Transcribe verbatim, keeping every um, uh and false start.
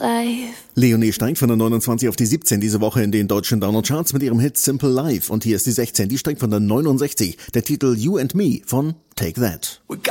life. Leonie steigt von der neunundzwanzig auf die siebzehn diese Woche in den deutschen Download-Charts mit ihrem Hit Simple Life. Und hier ist die sechzehn, die steigt von der neunundsechzig. Der Titel You and Me von Take That.